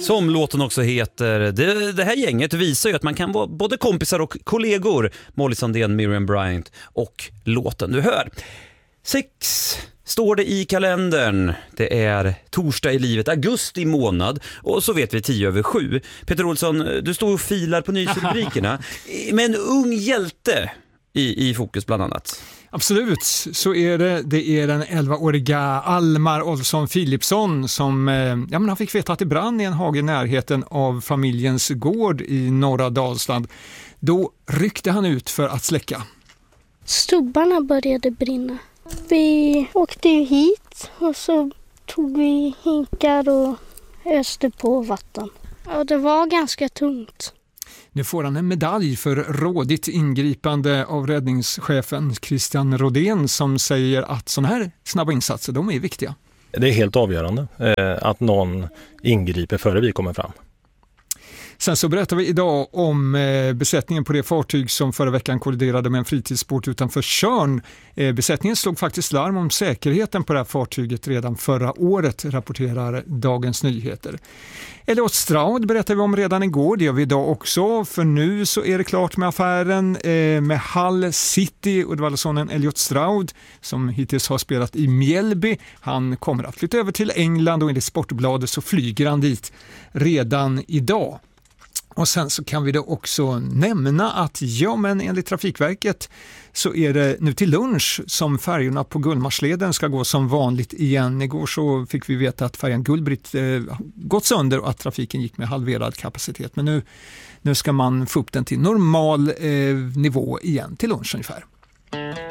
som låten också heter. Det här gänget visar ju att man kan vara både kompisar och kollegor. Molly Sandén, Miriam Bryant och låten du hör. 6 står det i kalendern. Det är torsdag i livet, augusti månad. Och så vet vi 7:10. Peter Olsson, du står och filar på nyhetsrubrikerna med en ung hjälte i fokus bland annat. Absolut, så är det. Det är den 11-åriga Almar Olsson Philipsson som han fick veta att det brann i en hage i närheten av familjens gård i norra Dalsland. Då ryckte han ut för att släcka. Stubbarna började brinna. Vi åkte hit och så tog vi hinkar och öste på vatten. Och det var ganska tungt. Nu får han en medalj för rådigt ingripande av räddningschefen Christian Rodén som säger att sådana här snabba insatser, de är viktiga. Det är helt avgörande att någon ingriper före vi kommer fram. Sen så berättar vi idag om besättningen på det fartyg som förra veckan kolliderade med en fritidsbåt utanför Tjörn. Besättningen slog faktiskt larm om säkerheten på det här fartyget redan förra året, rapporterar Dagens Nyheter. Elliot Stroud berättar vi om redan igår, det gör vi idag också, för nu så är det klart med affären med Hull City och det var sonen Elliot Stroud som hittills har spelat i Mjällby. Han kommer att flytta över till England och enligt Sportbladet så flyger han dit redan idag. Och sen så kan vi då också nämna att enligt Trafikverket så är det nu till lunch som färjorna på Gullmarsleden ska gå som vanligt igen. Igår så fick vi veta att färjan Gullbritt gått sönder och att trafiken gick med halverad kapacitet. Men nu ska man få upp den till normal nivå igen till lunch ungefär.